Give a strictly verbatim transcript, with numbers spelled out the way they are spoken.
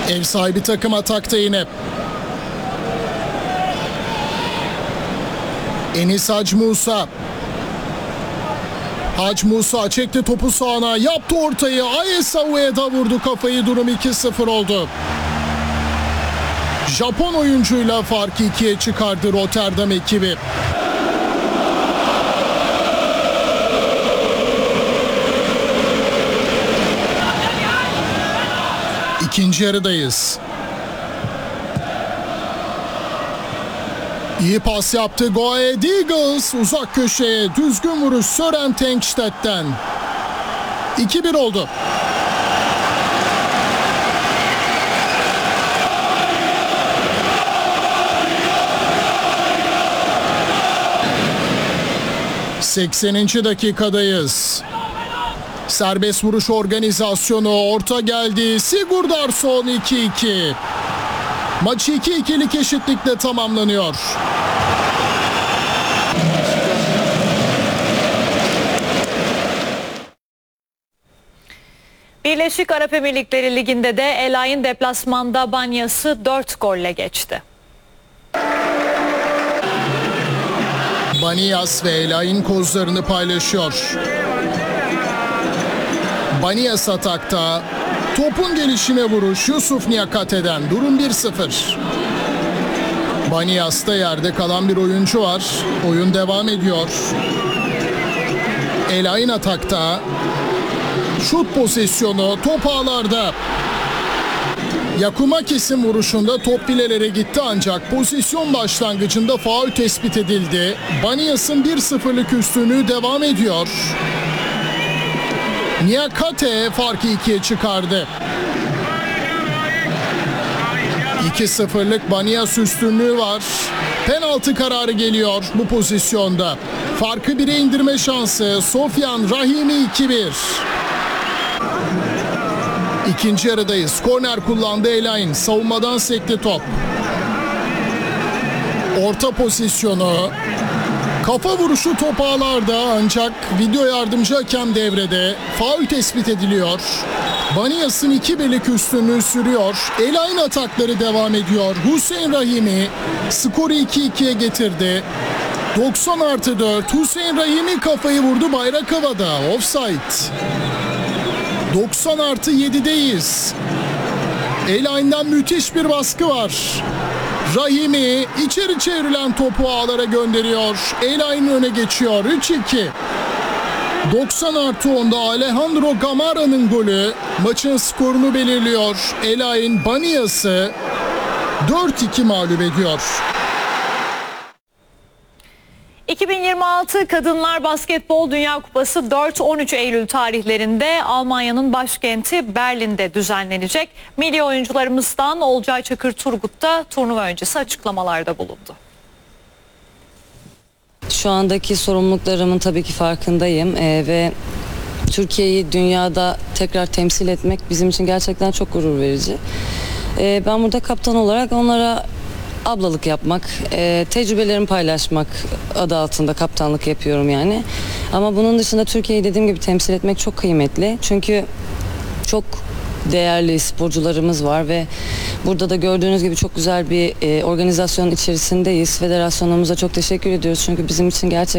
Ev sahibi takım atakta yine. Enis Hacı Musa. Hacı Musa çekti topu sağına, yaptı ortayı. Ayesa Ueda vurdu kafayı, durum iki sıfır oldu. Japon oyuncuyla farkı ikiye çıkardı Rotterdam ekibi. İkinci yarıdayız. İyi pas yaptı Go Ahead Eagles. Uzak köşeye düzgün vuruş Søren Tenkstedt'ten. iki bir oldu. sekseninci dakikadayız. Serbest vuruş organizasyonu, orta geldi. Sigurdarsson iki iki. Maçı iki ikilik eşitlikle tamamlanıyor. Birleşik Arap Emirlikleri Ligi'nde de El Ain deplasmanda Banyas'ı dört golle geçti. Banyas ve El Ain kozlarını paylaşıyor. Banyas atakta. Topun gelişine vuruş Yusuf Niakate'den, durum bir sıfır. Banyas'ta yerde kalan bir oyuncu var. Oyun devam ediyor. El Ain atakta. Şut pozisyonu, top ağlarda. Yakumakis'in vuruşunda top filelere gitti ancak pozisyon başlangıcında faul tespit edildi. Banyas'ın bir sıfırlık üstünlüğü devam ediyor. Niakate farkı ikiye çıkardı. iki sıfırlık Banyas üstünlüğü var. Penaltı kararı geliyor bu pozisyonda. Farkı bire indirme şansı. Sofyan Rahimi iki bir. İkinci yarıdayız. Korner kullandı El Ain. Savunmadan sekti top. Orta pozisyonu. Kafa vuruşu top ağlarda ancak video yardımcı hakem devrede. Faul tespit ediliyor. Banyas'ın iki birlik üstünlüğü sürüyor. El Ain atakları devam ediyor. Hüseyin Rahimi skoru iki ikiye getirdi. doksan artı dört. Hüseyin Rahimi kafayı vurdu, bayrak havada. Offside. doksan artı yedideyiz. El Ain'den müthiş bir baskı var. Rahimi içeri çevrilen topu ağlara gönderiyor. El Ain öne geçiyor. üç iki. doksan artı onda Alejandro Gamara'nın golü maçın skorunu belirliyor. El Ain Banyas'ı dört iki mağlup ediyor. iki bin yirmi altı Kadınlar Basketbol Dünya Kupası dört on üç Eylül tarihlerinde Almanya'nın başkenti Berlin'de düzenlenecek. Milli oyuncularımızdan Olcay Çakır Turgut da turnuva öncesi açıklamalarda bulundu. Şu andaki sorumluluklarımın tabii ki farkındayım ee, ve Türkiye'yi dünyada tekrar temsil etmek bizim için gerçekten çok gurur verici. Ee, ben burada kaptan olarak onlara ablalık yapmak, e, tecrübelerimi paylaşmak adı altında kaptanlık yapıyorum yani. Ama bunun dışında Türkiye'yi dediğim gibi temsil etmek çok kıymetli. Çünkü çok değerli sporcularımız var ve burada da gördüğünüz gibi çok güzel bir e, organizasyonun içerisindeyiz. Federasyonumuza çok teşekkür ediyoruz çünkü bizim için gerçekten